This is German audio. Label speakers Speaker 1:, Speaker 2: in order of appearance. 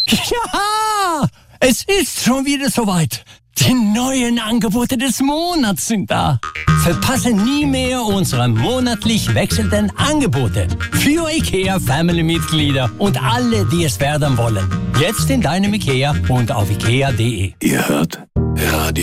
Speaker 1: Ja, es ist schon wieder soweit. Die neuen Angebote des Monats sind da. Verpasse nie mehr unsere monatlich wechselnden Angebote. Für IKEA-Family-Mitglieder und alle, die es werden wollen. Jetzt in deinem IKEA und auf IKEA.de.
Speaker 2: Ihr hört Radio